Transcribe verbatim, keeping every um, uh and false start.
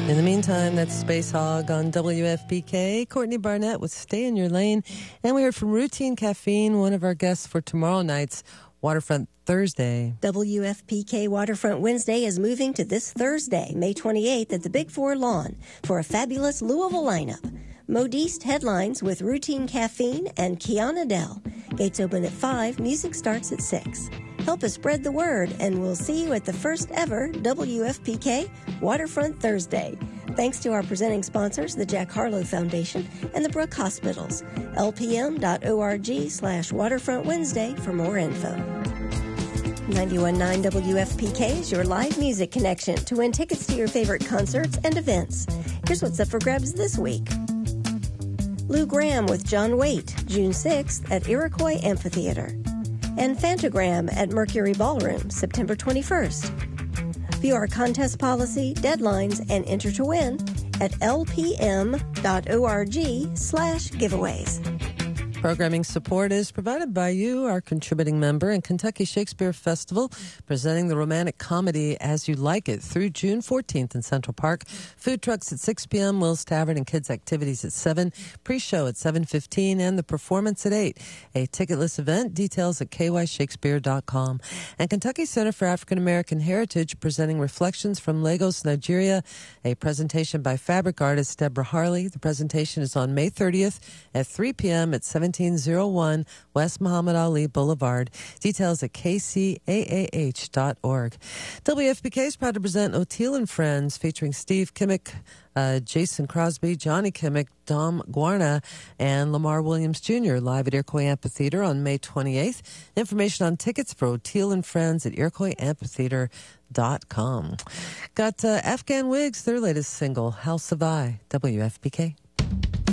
In the meantime, that's Space Hog on W F P K. Courtney Barnett with Stay in Your Lane. And we heard from Routine Caffeine, one of our guests for tomorrow night's Waterfront Thursday. W F P K Waterfront Wednesday is moving to this Thursday, May twenty-eighth at the Big Four Lawn for a fabulous Louisville lineup. Modiste headlines with Routine Caffeine and Kiana Dell. Gates open at five, music starts at six. Help us spread the word, and we'll see you at the first ever W F P K Waterfront Thursday. Thanks to our presenting sponsors, the Jack Harlow Foundation and the Brooke Hospitals. L P M dot org slash Waterfront Wednesday for more info. ninety-one point nine W F P K is your live music connection to win tickets to your favorite concerts and events. Here's what's up for grabs this week. Lou Gramm with John Waite, June sixth at Iroquois Amphitheater. And Fantagram at Mercury Ballroom, September twenty-first. View our contest policy, deadlines, and enter to win at L P M dot org slash giveaways. Programming support is provided by you, our contributing member, and Kentucky Shakespeare Festival, presenting the romantic comedy As You Like It through June fourteenth in Central Park. Food trucks at six p.m., Will's Tavern and Kids Activities at seven, pre-show at seven fifteen, and the performance at eight. A ticketless event, details at k y shakespeare dot com. And Kentucky Center for African American Heritage presenting Reflections from Lagos, Nigeria, a presentation by fabric artist Deborah Harley. The presentation is on May thirtieth at three p.m. at seventeen oh one West Muhammad Ali Boulevard. Details at k c a a h dot org. W F P K is proud to present O'Teal and Friends, featuring Steve Kimmick, uh, Jason Crosby, Johnny Kimmick, Dom Guarna, and Lamar Williams Junior live at Iroquois Amphitheater on May twenty-eighth. Information on tickets for O'Teal and Friends at iroquois amphitheater dot com. Got uh, Afghan Wigs, their latest single, House of I, W F P K.